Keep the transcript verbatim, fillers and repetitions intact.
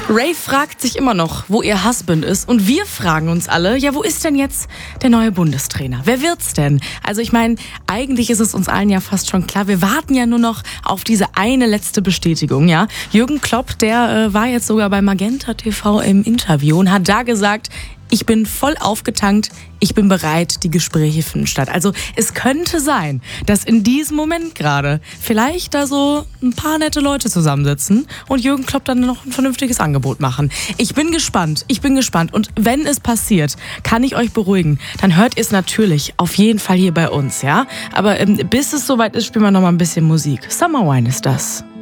Ray fragt sich immer noch, wo ihr Husband ist. Und wir fragen uns alle, ja, wo ist denn jetzt der neue Bundestrainer? Wer wird's denn? Also ich meine, eigentlich ist es uns allen ja fast schon klar. Wir warten ja nur noch auf diese eine letzte Bestätigung, ja. Jürgen Klopp, der äh, war jetzt sogar bei Magenta T V im Interview und hat da gesagt, ich bin voll aufgetankt, ich bin bereit, die Gespräche finden statt. Also es könnte sein, dass in diesem Moment gerade vielleicht da so ein paar nette Leute zusammensitzen und Jürgen Klopp dann noch ein vernünftiges Angebot machen. Ich bin gespannt, ich bin gespannt. Und wenn es passiert, kann ich euch beruhigen, dann hört ihr es natürlich auf jeden Fall hier bei uns, ja? Aber ähm, bis es soweit ist, spielen wir noch mal ein bisschen Musik. Summer Wine ist das.